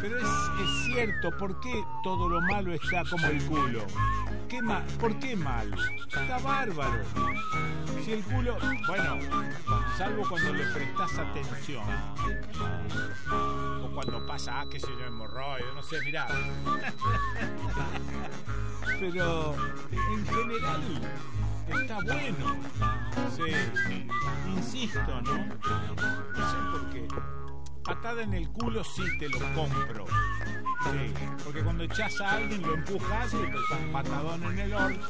Pero es cierto, ¿por qué todo lo malo está como el culo? ¿Por qué malo? Está bárbaro. Si el culo... Bueno, salvo cuando le prestás atención. O cuando pasa, qué sé yo, hemorroides, no sé, mirá. Pero en general está bueno. Sí, insisto, ¿no? No sé por qué. Patada en el culo sí te lo compro. Sí, porque cuando echás a alguien lo empujas y pues un patadón en el orto.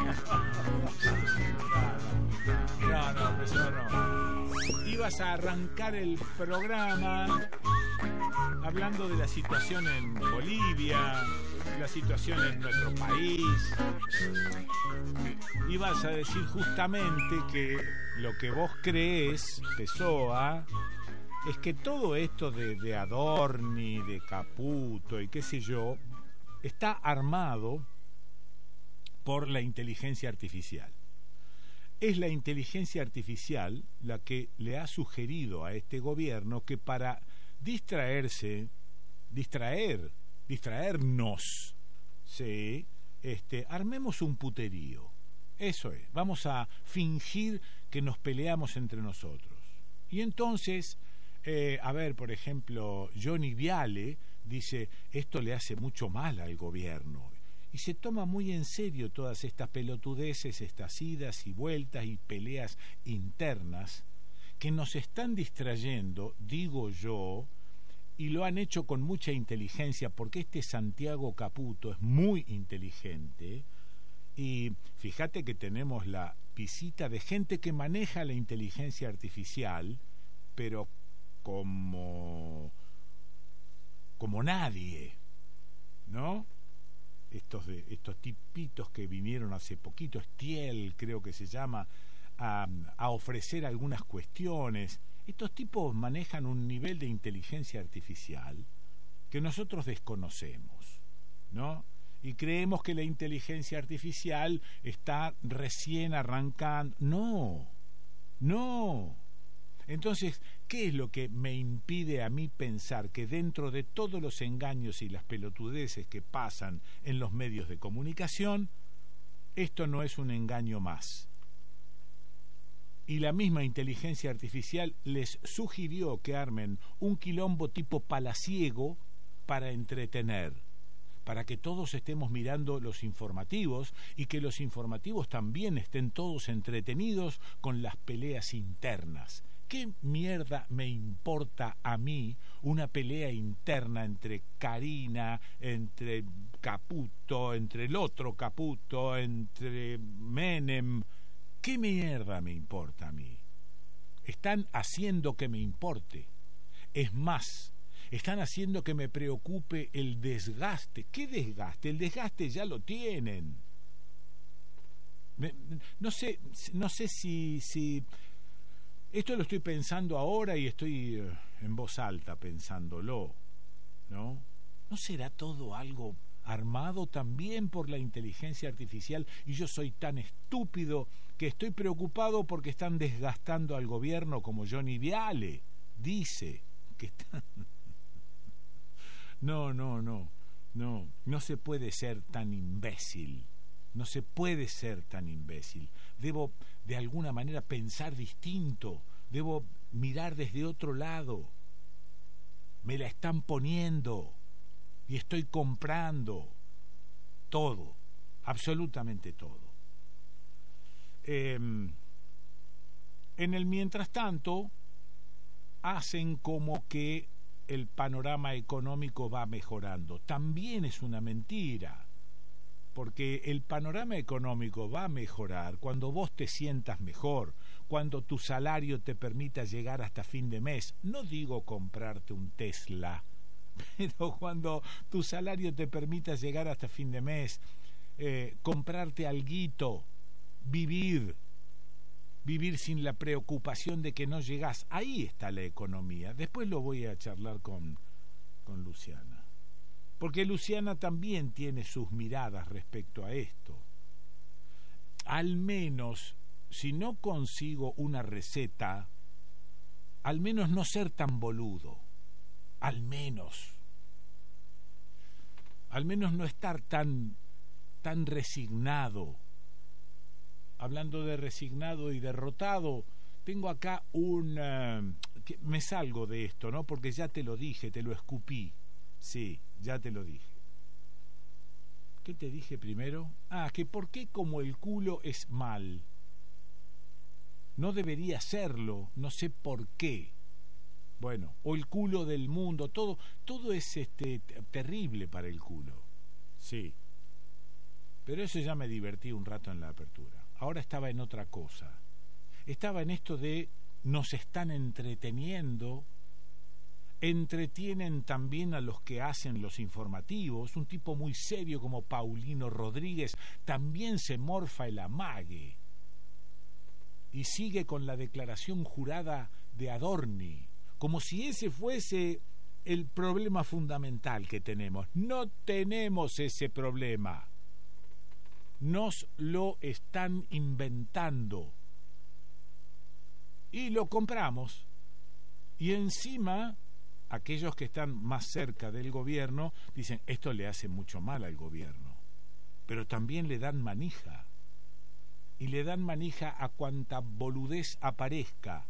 No, eso no. Ibas a arrancar el programa hablando de la situación en Bolivia, la situación en nuestro país. Ibas a decir justamente que lo que vos crees, Pessoa, es que todo esto de Adorni, de Caputo y qué sé yo, está armado por la inteligencia artificial. Es la inteligencia artificial la que le ha sugerido a este gobierno que para distraernos, ¿sí? Armemos un puterío. Eso es, vamos a fingir que nos peleamos entre nosotros. Y entonces... a ver, por ejemplo, Johnny Viale dice, esto le hace mucho mal al gobierno. Y se toma muy en serio todas estas pelotudeces, estas idas y vueltas y peleas internas que nos están distrayendo, digo yo, y lo han hecho con mucha inteligencia, porque este Santiago Caputo es muy inteligente. Y fíjate que tenemos la visita de gente que maneja la inteligencia artificial, pero como nadie, ¿no? Estos tipitos que vinieron hace poquito, Stiel creo que se llama, a ofrecer algunas cuestiones. Estos tipos manejan un nivel de inteligencia artificial que nosotros desconocemos, ¿no? Y creemos que la inteligencia artificial está recién arrancando. No. Entonces, ¿qué es lo que me impide a mí pensar que dentro de todos los engaños y las pelotudeces que pasan en los medios de comunicación, esto no es un engaño más? Y la misma inteligencia artificial les sugirió que armen un quilombo tipo palaciego para entretener, para que todos estemos mirando los informativos y que los informativos también estén todos entretenidos con las peleas internas. ¿Qué mierda me importa a mí una pelea interna entre Karina, entre Caputo, entre el otro Caputo, entre Menem? ¿Qué mierda me importa a mí? Están haciendo que me importe. Es más, están haciendo que me preocupe el desgaste. ¿Qué desgaste? El desgaste ya lo tienen. No sé si esto lo estoy pensando ahora y estoy en voz alta pensándolo, ¿no? ¿No será todo algo armado también por la inteligencia artificial y yo soy tan estúpido que estoy preocupado porque están desgastando al gobierno, como Johnny Viale dice que están... No se puede ser tan imbécil. No se puede ser tan imbécil. Debo, de alguna manera, pensar distinto. Debo mirar desde otro lado. Me la están poniendo y estoy comprando todo, absolutamente todo. En el mientras tanto, hacen como que el panorama económico va mejorando. También es una mentira. Porque el panorama económico va a mejorar cuando vos te sientas mejor, cuando tu salario te permita llegar hasta fin de mes. No digo comprarte un Tesla, pero cuando tu salario te permita llegar hasta fin de mes, comprarte alguito, vivir sin la preocupación de que no llegás. Ahí está la economía. Después lo voy a charlar con Luciana. Porque Luciana también tiene sus miradas respecto a esto. Al menos, si no consigo una receta, al menos no ser tan boludo. Al menos. al menos no estar tan resignado. Hablando de resignado y derrotado, tengo acá me salgo de esto, ¿no? Porque ya te lo dije, te lo escupí. Sí, ya te lo dije. ¿Qué te dije primero? Que por qué como el culo es mal. No debería serlo, no sé por qué. Bueno, o el culo del mundo, todo es terrible para el culo. Sí. Pero eso ya me divertí un rato en la apertura. Ahora estaba en otra cosa. Estaba en esto de nos están entreteniendo, entretienen también a los que hacen los informativos. Un tipo muy serio como Paulino Rodríguez también se morfa el amague y sigue con la declaración jurada de Adorni, como si ese fuese el problema fundamental que tenemos. No tenemos ese problema. Nos lo están inventando. Y lo compramos. Y encima, aquellos que están más cerca del gobierno dicen, esto le hace mucho mal al gobierno. Pero también le dan manija. Y le dan manija a cuanta boludez aparezca.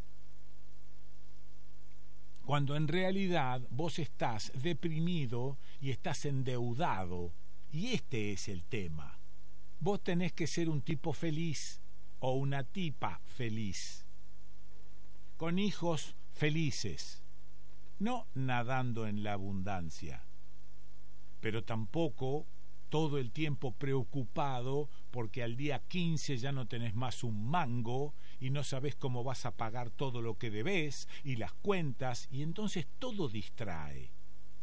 Cuando en realidad vos estás deprimido y estás endeudado. Y este es el tema. Vos tenés que ser un tipo feliz o una tipa feliz. Con hijos felices. No nadando en la abundancia. Pero tampoco todo el tiempo preocupado porque al día 15 ya no tenés más un mango y no sabés cómo vas a pagar todo lo que debés y las cuentas, y entonces todo distrae.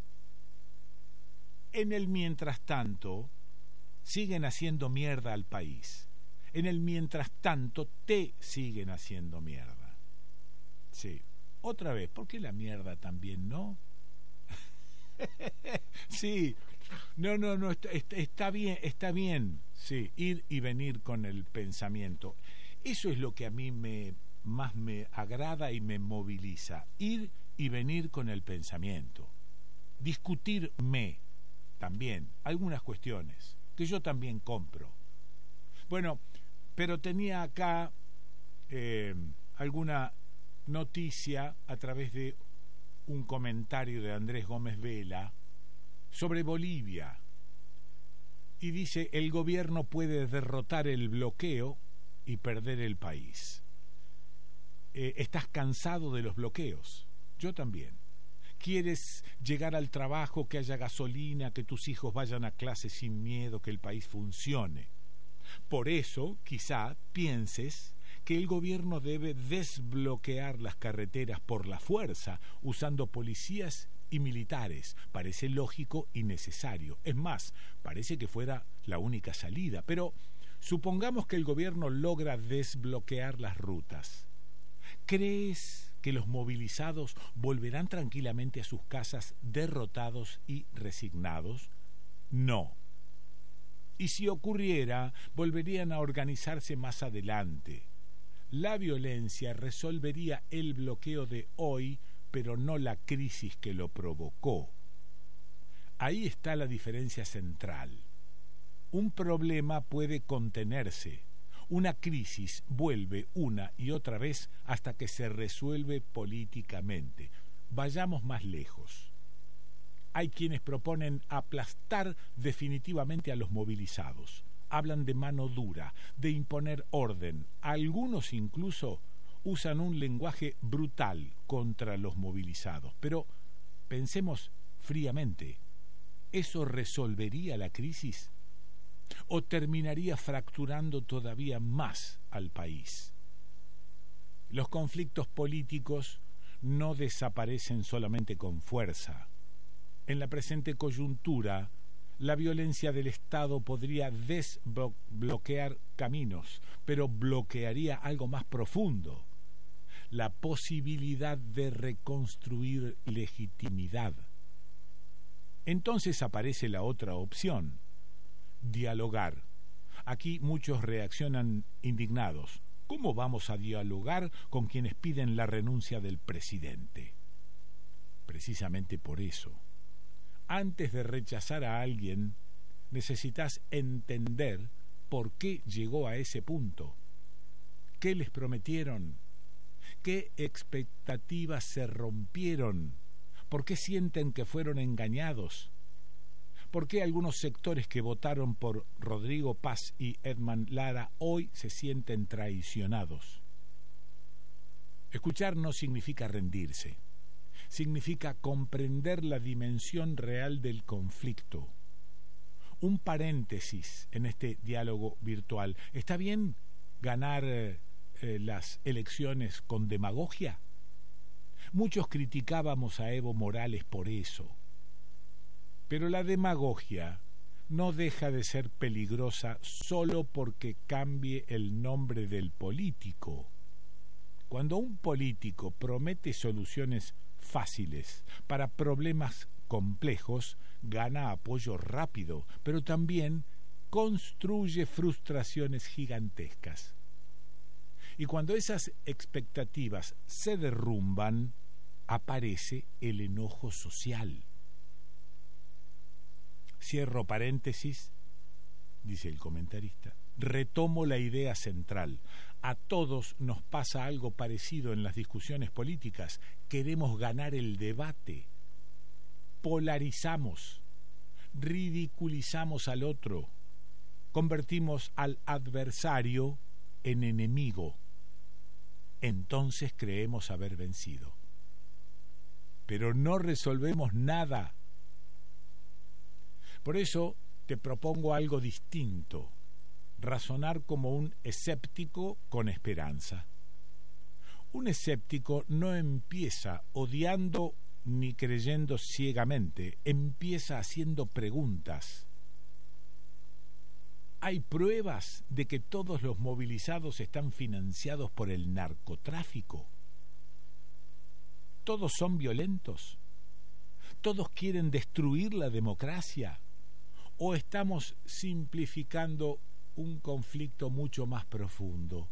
En el mientras tanto, siguen haciendo mierda al país. En el mientras tanto, te siguen haciendo mierda. Sí. Otra vez, ¿por qué la mierda también no? Sí. No, está bien, sí, ir y venir con el pensamiento. Eso es lo que a mí más me agrada y me moviliza, ir y venir con el pensamiento. Discutirme también algunas cuestiones que yo también compro. Bueno, pero tenía acá alguna noticia a través de un comentario de Andrés Gómez Vela sobre Bolivia, y dice: el gobierno puede derrotar el bloqueo y perder el país. ¿Estás cansado de los bloqueos? Yo también. ¿Quieres llegar al trabajo, que haya gasolina, que tus hijos vayan a clase sin miedo, que el país funcione? Por eso, quizá pienses que el gobierno debe desbloquear las carreteras por la fuerza, usando policías y militares. Parece lógico y necesario. Es más, parece que fuera la única salida. Pero supongamos que el gobierno logra desbloquear las rutas. ¿Crees que los movilizados volverán tranquilamente a sus casas derrotados y resignados? No. Y si ocurriera, volverían a organizarse más adelante. La violencia resolvería el bloqueo de hoy, pero no la crisis que lo provocó. Ahí está la diferencia central. Un problema puede contenerse. Una crisis vuelve una y otra vez hasta que se resuelve políticamente. Vayamos más lejos. Hay quienes proponen aplastar definitivamente a los movilizados. Hablan de mano dura, de imponer orden. Algunos incluso usan un lenguaje brutal contra los movilizados. Pero pensemos fríamente, ¿eso resolvería la crisis? ¿O terminaría fracturando todavía más al país? Los conflictos políticos no desaparecen solamente con fuerza. En la presente coyuntura, la violencia del Estado podría desbloquear caminos, pero bloquearía algo más profundo: la posibilidad de reconstruir legitimidad. Entonces aparece la otra opción: dialogar. Aquí muchos reaccionan indignados. ¿Cómo vamos a dialogar con quienes piden la renuncia del presidente? Precisamente por eso. Antes de rechazar a alguien, necesitas entender por qué llegó a ese punto. ¿Qué les prometieron? ¿Qué expectativas se rompieron? ¿Por qué sienten que fueron engañados? ¿Por qué algunos sectores que votaron por Rodrigo Paz y Edman Lara hoy se sienten traicionados? Escuchar no significa rendirse. Significa comprender la dimensión real del conflicto. Un paréntesis en este diálogo virtual. ¿Está bien ganar las elecciones con demagogia? Muchos criticábamos a Evo Morales por eso. Pero la demagogia no deja de ser peligrosa solo porque cambie el nombre del político. Cuando un político promete soluciones fáciles para problemas complejos, gana apoyo rápido, pero también construye frustraciones gigantescas. Y cuando esas expectativas se derrumban, aparece el enojo social. Cierro paréntesis, dice el comentarista. Retomo la idea central. A todos nos pasa algo parecido en las discusiones políticas. Queremos ganar el debate. Polarizamos, ridiculizamos al otro, convertimos al adversario en enemigo. Entonces creemos haber vencido. Pero no resolvemos nada. Por eso te propongo algo distinto. Razonar como un escéptico con esperanza. Un escéptico no empieza odiando ni creyendo ciegamente, empieza haciendo preguntas. ¿Hay pruebas de que todos los movilizados están financiados por el narcotráfico? ¿Todos son violentos? ¿Todos quieren destruir la democracia? ¿O estamos simplificando un conflicto mucho más profundo?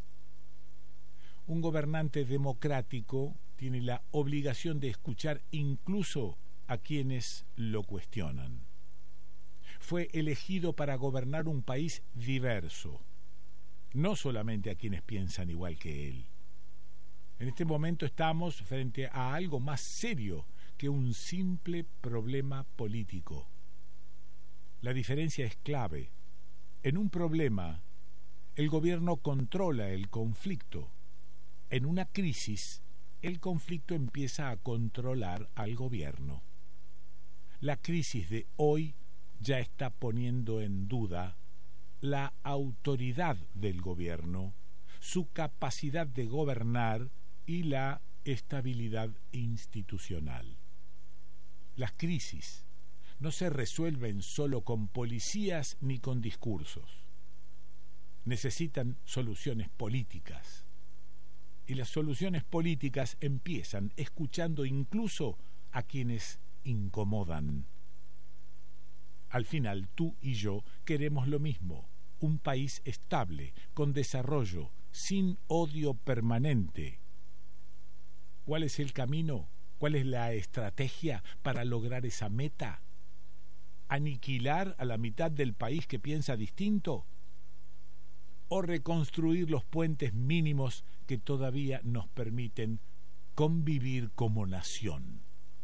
Un gobernante democrático tiene la obligación de escuchar incluso a quienes lo cuestionan. Fue elegido para gobernar un país diverso, no solamente a quienes piensan igual que él. En este momento estamos frente a algo más serio que un simple problema político. La diferencia es clave. En un problema, el gobierno controla el conflicto. En una crisis, el conflicto empieza a controlar al gobierno. La crisis de hoy ya está poniendo en duda la autoridad del gobierno, su capacidad de gobernar y la estabilidad institucional. Las crisis no se resuelven solo con policías ni con discursos. Necesitan soluciones políticas. Y las soluciones políticas empiezan escuchando incluso a quienes incomodan. Al final, tú y yo queremos lo mismo, un país estable, con desarrollo, sin odio permanente. ¿Cuál es el camino? ¿Cuál es la estrategia para lograr esa meta? ¿Aniquilar a la mitad del país que piensa distinto? ¿O reconstruir los puentes mínimos que todavía nos permiten convivir como nación?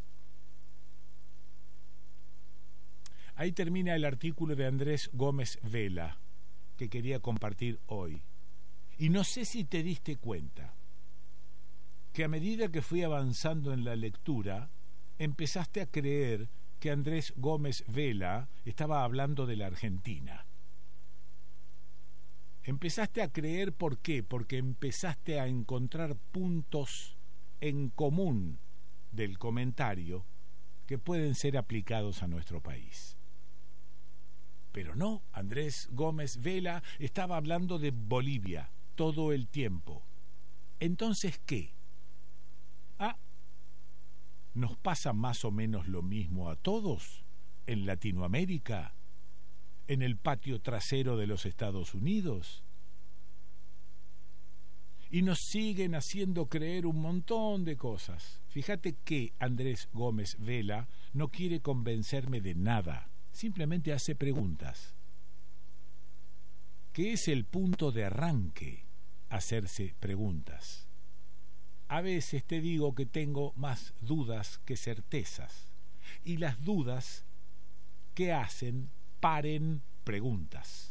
Ahí termina el artículo de Andrés Gómez Vela que quería compartir hoy. Y no sé si te diste cuenta que a medida que fui avanzando en la lectura, empezaste a creer que Andrés Gómez Vela estaba hablando de la Argentina. Empezaste a creer, ¿por qué? Porque empezaste a encontrar puntos en común del comentario que pueden ser aplicados a nuestro país. Pero no, Andrés Gómez Vela estaba hablando de Bolivia todo el tiempo. Entonces, ¿qué? ¿Nos pasa más o menos lo mismo a todos en Latinoamérica, en el patio trasero de los Estados Unidos? y nos siguen haciendo creer un montón de cosas. Fíjate que Andrés Gómez Vela no quiere convencerme de nada, simplemente hace preguntas. ¿Qué es el punto de arranque? Hacerse preguntas. A veces te digo que tengo más dudas que certezas, y las dudas que hacen paren preguntas.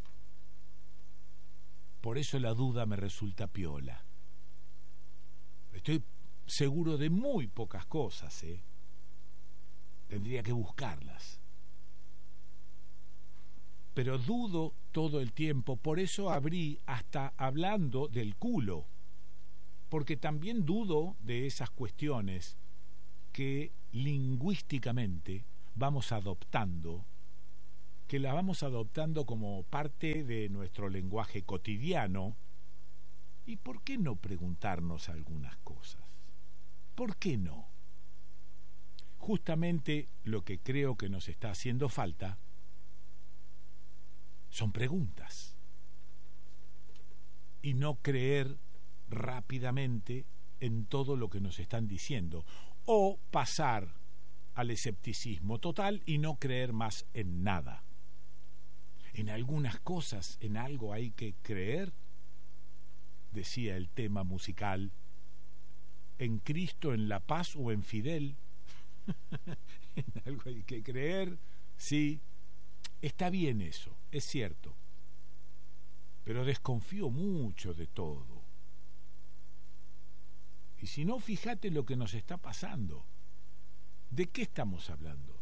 Por eso la duda me resulta piola. Estoy seguro de muy pocas cosas, ¿eh? Tendría que buscarlas. Pero dudo todo el tiempo, por eso abrí hasta hablando del culo, porque también dudo de esas cuestiones que lingüísticamente vamos adoptando, que las vamos adoptando como parte de nuestro lenguaje cotidiano. ¿Y por qué no preguntarnos algunas cosas? ¿Por qué no? Justamente lo que creo que nos está haciendo falta son preguntas. Y no creer rápidamente en todo lo que nos están diciendo. O pasar al escepticismo total y no creer más en nada. En algunas cosas, en algo hay que creer, decía el tema musical, en Cristo, en la paz o en Fidel. En algo hay que creer, sí, está bien eso, es cierto, pero desconfío mucho de todo. Y si no, fíjate lo que nos está pasando. ¿De qué estamos hablando?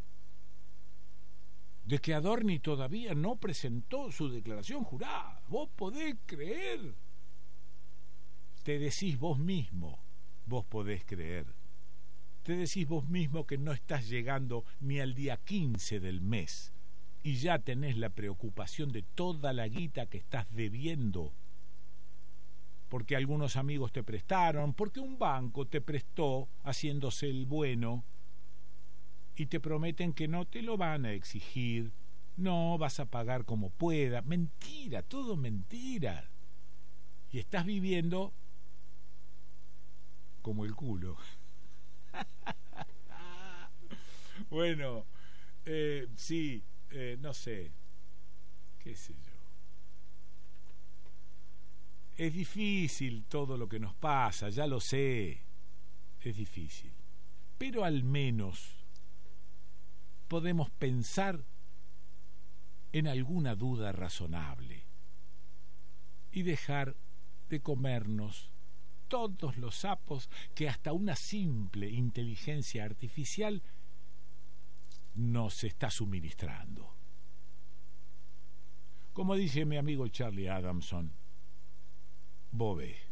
De que Adorni todavía no presentó su declaración jurada. ¿Vos podés creer? Te decís vos mismo, vos podés creer. Te decís vos mismo que no estás llegando ni al día 15 del mes y ya tenés la preocupación de toda la guita que estás debiendo. Porque algunos amigos te prestaron, porque un banco te prestó haciéndose el bueno, y te prometen que no te lo van a exigir, no vas a pagar como pueda. Mentira, todo mentira. Y estás viviendo como el culo. Bueno, sí, no sé, qué sé yo. Es difícil todo lo que nos pasa, ya lo sé, es difícil. Pero al menos podemos pensar en alguna duda razonable y dejar de comernos todos los sapos que hasta una simple inteligencia artificial nos está suministrando. Como dice mi amigo Charlie Adamson, Bobe.